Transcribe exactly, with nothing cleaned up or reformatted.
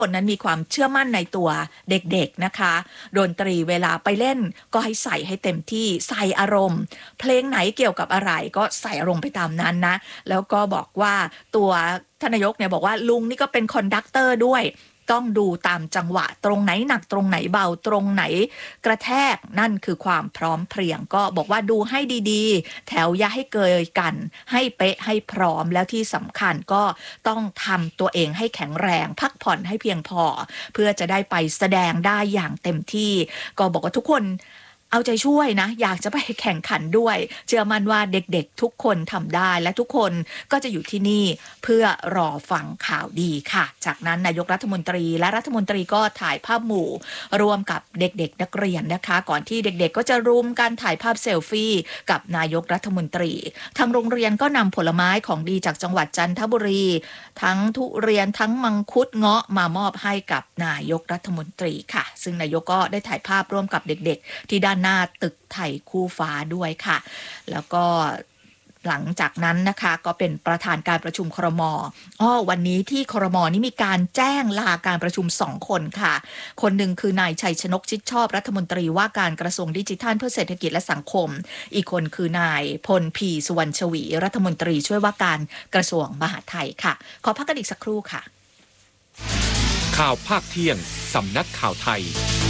คนนั้นมีความเชื่อมั่นในตัวเด็กๆนะคะดนตรีเวลาไปเล่นก็ให้ใส่ให้เต็มที่ใส่อารมณ์เพลงไหนเกี่ยวกับอะไรก็ใส่อารมณ์ไปตามนั้นนะแล้วก็บอกว่าตัวท่านนายกเนี่ยบอกว่าลุงนี่ก็เป็นคอนดักเตอร์ด้วยต้องดูตามจังหวะตรงไหนหนักตรงไหนเบาตรงไหนกระแทกนั่นคือความพร้อมเพรียงก็บอกว่าดูให้ดีๆแถวอย่าให้เกยกันให้เป๊ะให้พร้อมแล้วที่สำคัญก็ต้องทำตัวเองให้แข็งแรงพักผ่อนให้เพียงพอเพื่อจะได้ไปแสดงได้อย่างเต็มที่ก็บอกว่าทุกคนเอาใจช่วยนะอยากจะไปแข่งขันด้วยเชื่อมั่นว่าเด็กๆทุกคนทำได้และทุกคนก็จะอยู่ที่นี่เพื่อรอฟังข่าวดีค่ะจากนั้นนายกรัฐมนตรีและรัฐมนตรีก็ถ่ายภาพหมู่รวมกับเด็กๆนักเรียนนะคะก่อนที่เด็กๆก็จะรุมกันถ่ายภาพเซลฟี่กับนายกรัฐมนตรีทางโรงเรียนก็นำผลไม้ของดีจากจังหวัดจันทบุรีทั้งทุเรียนทั้งมังคุดเงาะมามอบให้กับนายกรัฐมนตรีค่ะซึ่งนายกก็ได้ถ่ายภาพร่วมกับเด็กๆที่ด้านหน้าตึกไทยคู่ฟ้าด้วยค่ะแล้วก็หลังจากนั้นนะคะก็เป็นประธานการประชุมครม.อ้อวันนี้ที่ครม.นี่มีการแจ้งลาการประชุมสองคนค่ะคนหนึ่งคือนายชัยชนกชิดชอบรัฐมนตรีว่าการกระทรวงดิจิทัลเพื่อเศรษฐกิจและสังคมอีกคนคือนายพลพีสุวรรณชวีรัฐมนตรีช่วยว่าการกระทรวงมหาดไทยค่ะขอพักกันอีกสักครู่ค่ะข่าวภาคเที่ยงสำนักข่าวไทย